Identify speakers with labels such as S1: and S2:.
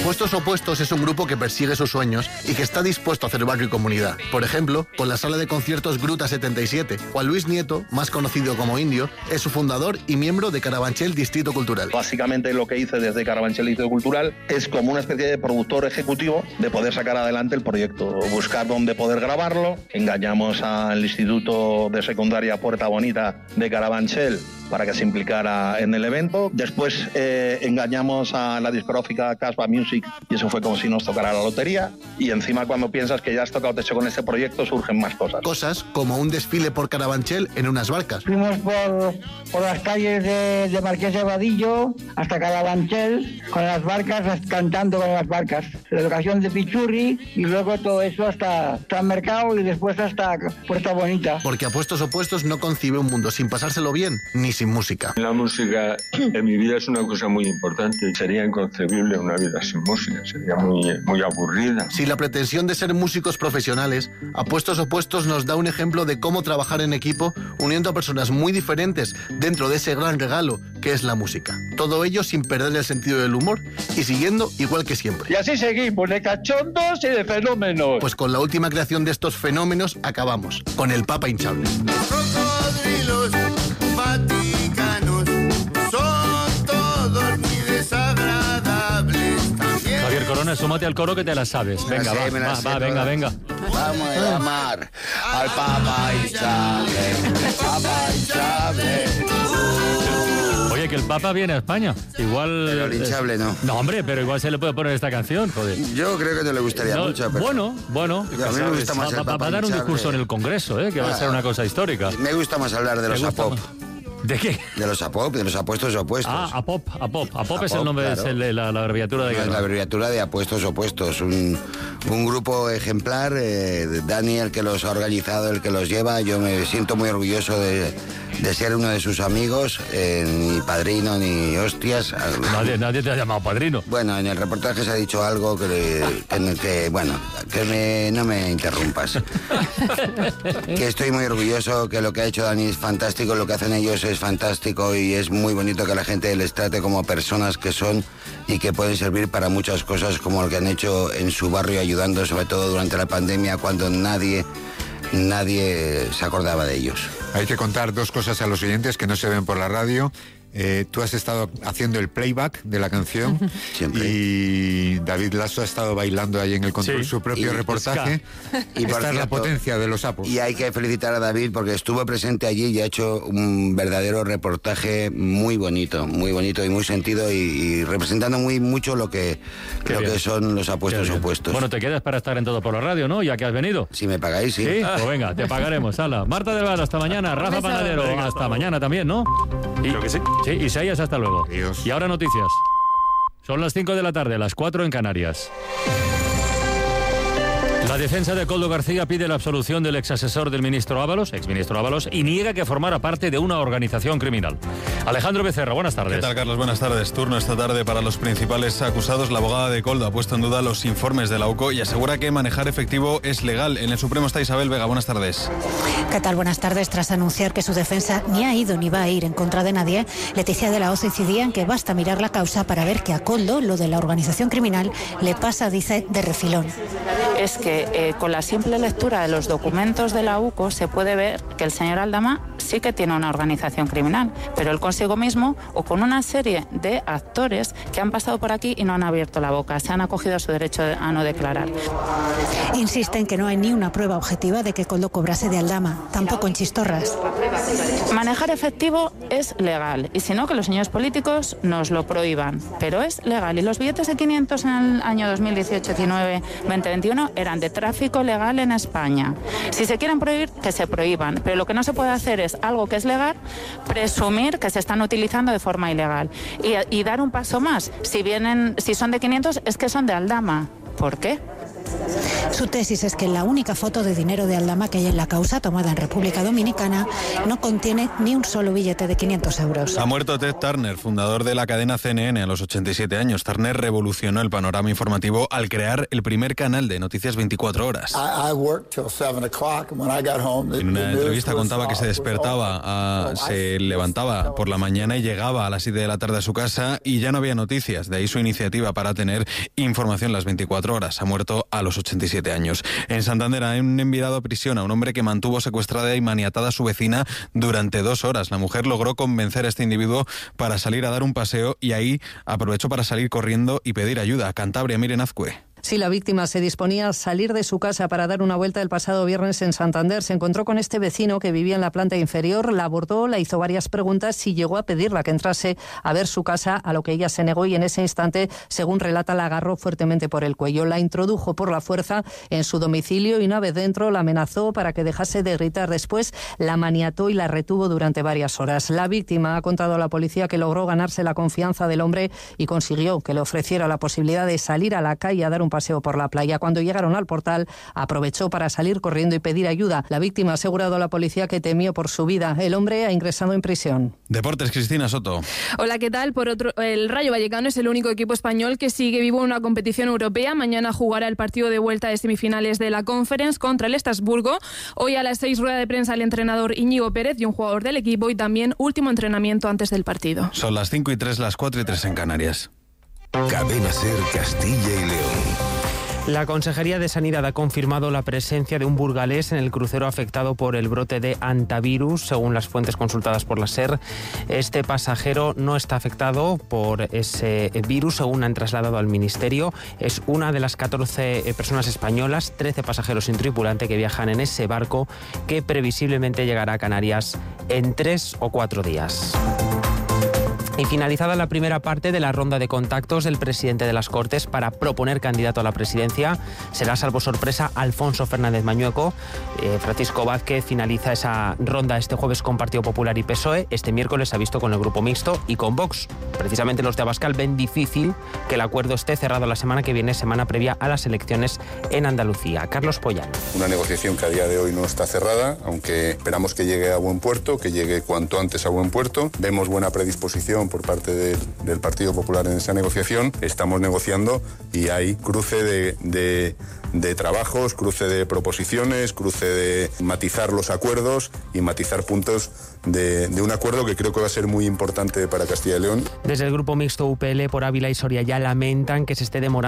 S1: Apuestos Opuestos es un grupo que persigue sus sueños y que está dispuesto a hacer barrio y comunidad. Por ejemplo, con la sala de conciertos Gruta 77. Juan Luis Nieto, más conocido como Indio, es su fundador y miembro de Carabanchel Distrito Cultural.
S2: Básicamente lo que hice desde Carabanchel Distrito Cultural es como una especie de productor ejecutivo de poder sacar adelante el proyecto, buscar dónde poder grabarlo. Engañamos al Instituto de Secundaria Puerta Bonita de Carabanchel para que se implicara en el evento. Después engañamos a la discográfica Casbah Music y eso fue como si nos tocara la lotería. Y encima, cuando piensas que ya has tocado techo con este proyecto, surgen más cosas.
S1: Cosas como un desfile por Carabanchel en unas barcas.
S3: Fuimos por las calles de Marqués de Vadillo hasta Carabanchel con las barcas, cantando con las barcas. La educación de Pichurri y luego todo eso hasta el mercado y después hasta Puerta Bonita.
S1: Porque Apuestos Opuestos no concibe un mundo sin pasárselo bien ni sin música.
S4: La música en mi vida es una cosa muy importante. Sería inconcebible una vida sin música, sería muy aburrida.
S1: Sin la pretensión de ser músicos profesionales, Apuestos Opuestos nos da un ejemplo de cómo trabajar en equipo uniendo a personas muy diferentes dentro de ese gran regalo que es la música. Todo ello sin perder el sentido del humor y siguiendo igual que siempre.
S5: Y así seguimos, de cachondos y de fenómenos.
S1: Pues con la última creación de estos fenómenos acabamos, con el Papa hinchable.
S6: Cocodrilos vaticanos son todos muy desagradables. También
S7: Javier Corona, súmate al coro que te la sabes. Venga, venga.
S6: Vamos a llamar al Papa hinchable. Papa hinchable.
S7: Oye, que el Papa viene a España. Igual...
S8: Pero el hinchable no.
S7: No, hombre, pero igual se le puede poner esta canción, joder.
S8: Yo creo que no le gustaría mucho, pero...
S7: Bueno.
S8: A mí me gusta más el Papa
S7: va a dar un discurso en el Congreso, que va a ser una cosa histórica.
S8: Me gusta más hablar de los APOP.
S7: ¿De qué?
S8: De los APOP, de los apuestos opuestos.
S7: APOP es el nombre, claro. Es la abreviatura de...
S8: Es la abreviatura de Apuestos Opuestos, un grupo ejemplar. Dani, el que los ha organizado, el que los lleva, yo me siento muy orgulloso de ser uno de sus amigos, ni padrino ni hostias.
S7: Nadie te ha llamado padrino.
S8: Bueno, en el reportaje se ha dicho algo no me interrumpas. Que estoy muy orgulloso, que lo que ha hecho Dani es fantástico, lo que hacen ellos es fantástico y es muy bonito que la gente les trate como personas que son y que pueden servir para muchas cosas, como lo que han hecho en su barrio ayudando, sobre todo durante la pandemia, cuando nadie se acordaba de ellos.
S9: Hay que contar dos cosas a los oyentes que no se ven por la radio. Tú has estado haciendo el playback de la canción. Siempre. Y David Lasso ha estado bailando ahí en el control su propio reportaje. Y esta es la potencia de los sapos.
S8: Y hay que felicitar a David porque estuvo presente allí y ha hecho un verdadero reportaje muy bonito y muy sentido y representando muy mucho lo que son los apuestos opuestos.
S7: Bueno, te quedas para estar en Todo por la Radio, ¿no? Ya que has venido.
S8: Si me pagáis, sí.
S7: ¿Sí? Pues venga, te pagaremos. Hala. Marta del Val, hasta mañana. Rafa Panadero, hasta mañana también, ¿no?
S10: Creo que sí.
S7: Sí, Isaías, hasta luego.
S9: Adiós.
S7: Y ahora noticias. Son las 5 de la tarde, las 4 en Canarias. La defensa de Koldo García pide la absolución del exministro Ábalos, y niega que formara parte de una organización criminal. Alejandro Becerra, buenas tardes.
S10: ¿Qué tal, Carlos? Buenas tardes. Turno esta tarde para los principales acusados. La abogada de Koldo ha puesto en duda los informes de la UCO y asegura que manejar efectivo es legal. En el Supremo está Isabel Vega. Buenas tardes.
S11: ¿Qué tal? Buenas tardes. Tras anunciar que su defensa ni ha ido ni va a ir en contra de nadie, Leticia de la Hoz incidía en que basta mirar la causa para ver que a Koldo, lo de la organización criminal, le pasa, dice, de refilón.
S12: Es que con la simple lectura de los documentos de la UCO se puede ver que el señor Aldama sí que tiene una organización criminal, pero él consigo mismo o con una serie de actores que han pasado por aquí y no han abierto la boca, se han acogido a su derecho a no declarar.
S11: Insisten que no hay ni una prueba objetiva de que Koldo cobrase de Aldama, tampoco en Chistorras.
S12: Manejar efectivo es legal y si no, que los señores políticos nos lo prohíban, pero es legal y los billetes de 500 en el año 2018, 19, 20, 21 eran de tráfico legal en España. Si se quieren prohibir, que se prohíban, pero lo que no se puede hacer es algo que es legal, presumir que se están utilizando de forma ilegal y dar un paso más. Si son de 500 es que son de Aldama. ¿Por qué?
S11: Su tesis es que la única foto de dinero de Aldama que hay en la causa, tomada en República Dominicana, no contiene ni un solo billete de 500 euros.
S10: Ha muerto Ted Turner, fundador de la cadena CNN a los 87 años. Turner revolucionó el panorama informativo al crear el primer canal de noticias 24 horas. En una entrevista contaba que se despertaba, se levantaba por la mañana y llegaba a las 7 de la tarde a su casa y ya no había noticias. De ahí su iniciativa para tener información las 24 horas. Ha muerto a los 87 años. En Santander han enviado a prisión a un hombre que mantuvo secuestrada y maniatada a su vecina durante 2 horas. La mujer logró convencer a este individuo para salir a dar un paseo y ahí aprovechó para salir corriendo y pedir ayuda. Cantabria, Miren Azcue.
S13: Sí, la víctima se disponía a salir de su casa para dar una vuelta el pasado viernes en Santander. Se encontró con este vecino que vivía en la planta inferior, la abordó, le hizo varias preguntas y llegó a pedirla que entrase a ver su casa, a lo que ella se negó y en ese instante, según relata, la agarró fuertemente por el cuello. La introdujo por la fuerza en su domicilio y una vez dentro la amenazó para que dejase de gritar. Después la maniató y la retuvo durante varias horas. La víctima ha contado a la policía que logró ganarse la confianza del hombre y consiguió que le ofreciera la posibilidad de salir a la calle a dar un paseo por la playa. Cuando llegaron al portal, aprovechó para salir corriendo y pedir ayuda. La víctima ha asegurado a la policía que temió por su vida. El hombre ha ingresado en prisión.
S10: Deportes, Cristina Soto.
S14: Hola, ¿qué tal? El Rayo Vallecano es el único equipo español que sigue vivo en una competición europea. Mañana jugará el partido de vuelta de semifinales de la Conference contra el Estrasburgo. Hoy a las 6, rueda de prensa el entrenador Íñigo Pérez y un jugador del equipo y también último entrenamiento antes del partido.
S10: Son las 5:03, las 4:03 en Canarias.
S15: Cadena SER Castilla y León.
S16: La Consejería de Sanidad ha confirmado la presencia de un burgalés en el crucero afectado por el brote de hantavirus. Según las fuentes consultadas por la SER, este pasajero no está afectado por ese virus, según han trasladado al Ministerio. Es una de las 14 personas españolas, 13 pasajeros sin tripulante que viajan en ese barco que previsiblemente llegará a Canarias en 3 o 4 días. Y finalizada la primera parte de la ronda de contactos del presidente de las Cortes para proponer candidato a la presidencia, será salvo sorpresa Alfonso Fernández Mañueco. Francisco Vázquez finaliza esa ronda este jueves con Partido Popular y PSOE. Este miércoles ha visto con el Grupo Mixto y con Vox. Precisamente los de Abascal ven difícil que el acuerdo esté cerrado la semana que viene, semana previa a las elecciones en Andalucía. Carlos Pollán.
S17: Una negociación que a día de hoy no está cerrada, aunque esperamos que llegue a buen puerto, que llegue cuanto antes a buen puerto. Vemos buena predisposición por parte del Partido Popular en esa negociación. Estamos negociando y hay cruce de trabajos, cruce de proposiciones, cruce de matizar los acuerdos y matizar puntos de un acuerdo que creo que va a ser muy importante para Castilla y León.
S16: Desde el Grupo Mixto UPL por Ávila y Soria ya lamentan que se esté demorando